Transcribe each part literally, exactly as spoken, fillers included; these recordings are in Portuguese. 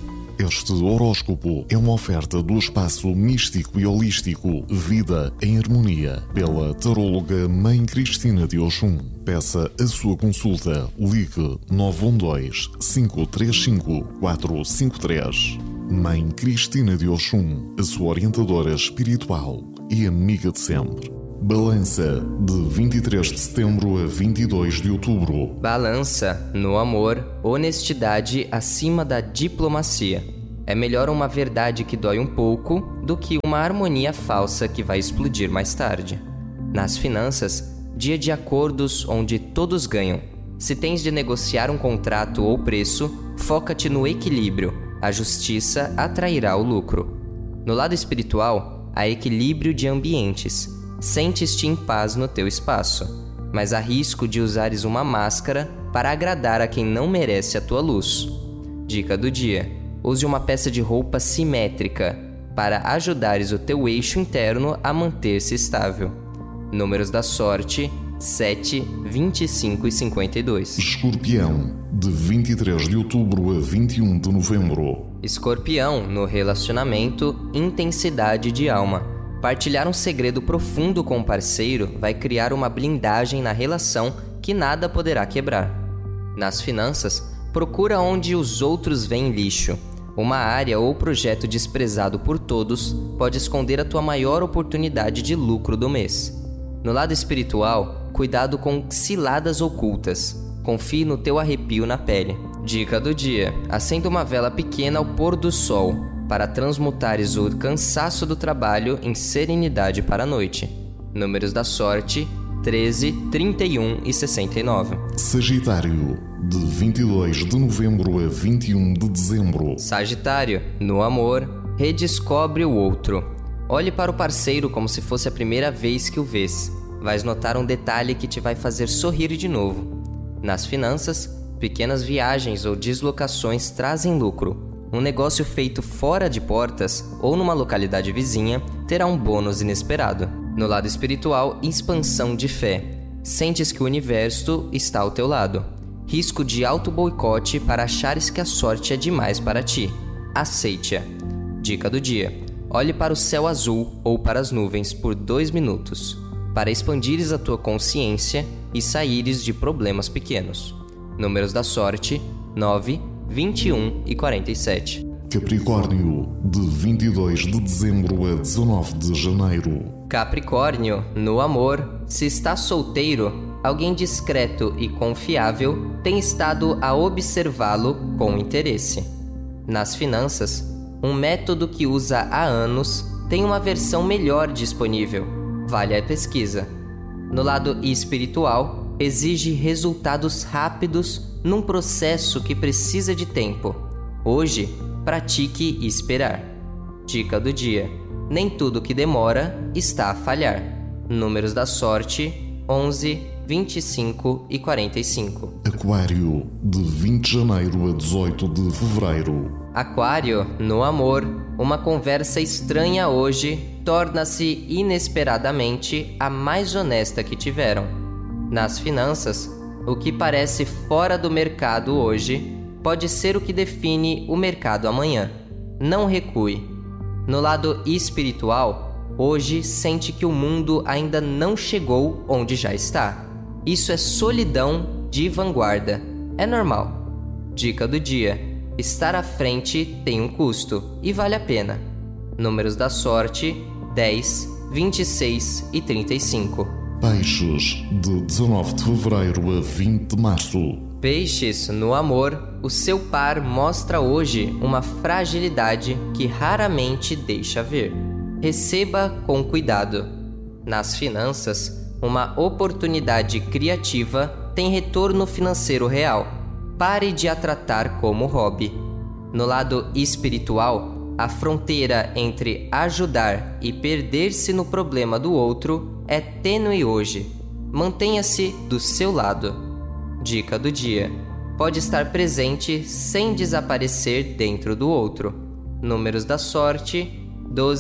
Este horóscopo é uma oferta do espaço místico e holístico Vida em Harmonia, pela taróloga Mãe Cristina de Oxum. Peça a sua consulta. Ligue nove um dois, cinco três cinco, quatro cinco três. Mãe Cristina de Oxum, a sua orientadora espiritual e amiga de sempre. Balança, de vinte e três de setembro a vinte e dois de outubro. Balança, no amor, honestidade acima da diplomacia. É melhor uma verdade que dói um pouco do que uma harmonia falsa que vai explodir mais tarde. Nas finanças, dia de acordos onde todos ganham. Se tens de negociar um contrato ou preço, foca-te no equilíbrio. A justiça atrairá o lucro. No lado espiritual, há equilíbrio de ambientes. Sentes-te em paz no teu espaço, mas há risco de usares uma máscara para agradar a quem não merece a tua luz. Dica do dia: use uma peça de roupa simétrica para ajudares o teu eixo interno a manter-se estável. Números da sorte: sete, vinte e cinco e cinquenta e dois. Escorpião, de vinte e três de outubro a vinte e um de novembro. Escorpião, no relacionamento, intensidade de alma. Partilhar um segredo profundo com o parceiro vai criar uma blindagem na relação que nada poderá quebrar. Nas finanças, procura onde os outros veem lixo. Uma área ou projeto desprezado por todos pode esconder a tua maior oportunidade de lucro do mês. No lado espiritual, cuidado com ciladas ocultas. Confie no teu arrepio na pele. Dica do dia: acenda uma vela pequena ao pôr do sol, para transmutares o cansaço do trabalho em serenidade para a noite. Números da sorte: treze, trinta e um e sessenta e nove. Sagitário, de vinte e dois de novembro a vinte e um de dezembro. Sagitário, no amor, redescobre o outro. Olhe para o parceiro como se fosse a primeira vez que o vês. Vais notar um detalhe que te vai fazer sorrir de novo. Nas finanças, pequenas viagens ou deslocações trazem lucro. Um negócio feito fora de portas ou numa localidade vizinha terá um bônus inesperado. No lado espiritual, expansão de fé. Sentes que o universo está ao teu lado. Risco de auto-boicote para achares que a sorte é demais para ti. Aceite-a. Dica do dia: olhe para o céu azul ou para as nuvens por dois minutos, para expandires a tua consciência e saíres de problemas pequenos. Números da sorte: nove, vinte e um e quarenta e sete. Capricórnio, de vinte e dois de dezembro a dezenove de janeiro. Capricórnio, no amor, se está solteiro, alguém discreto e confiável tem estado a observá-lo com interesse. Nas finanças, um método que usa há anos tem uma versão melhor disponível. Vale a pesquisa. No lado espiritual, exige resultados rápidos num processo que precisa de tempo. Hoje, pratique esperar. Dica do dia: nem tudo que demora está a falhar. Números da sorte: onze, vinte e cinco e quarenta e cinco. Aquário, de vinte de janeiro a dezoito de fevereiro. Aquário, no amor, uma conversa estranha hoje torna-se inesperadamente a mais honesta que tiveram. Nas finanças, o que parece fora do mercado hoje pode ser o que define o mercado amanhã. Não recue. No lado espiritual, hoje sente que o mundo ainda não chegou onde já está. Isso é solidão de vanguarda. É normal. Dica do dia: estar à frente tem um custo e vale a pena. Números da sorte: dez, vinte e seis e trinta e cinco. Peixes, de dezenove de fevereiro a vinte de março. Peixes, no amor, o seu par mostra hoje uma fragilidade que raramente deixa ver. Receba com cuidado. Nas finanças, uma oportunidade criativa tem retorno financeiro real. Pare de a tratar como hobby. No lado espiritual, a fronteira entre ajudar e perder-se no problema do outro é tênue hoje. Mantenha-se do seu lado. Dica do dia: pode estar presente sem desaparecer dentro do outro. Números da sorte: doze,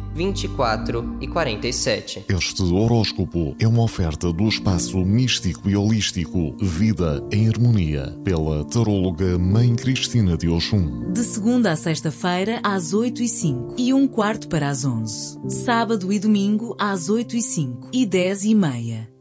vinte e quatro e quarenta e sete. Este horóscopo é uma oferta do espaço místico e holístico Vida em Harmonia, pela taróloga Mãe Cristina de Oxum. De segunda a sexta-feira, às oito e cinco e um quarto para as onze. Sábado e domingo, às oito e cinco e dez e meia.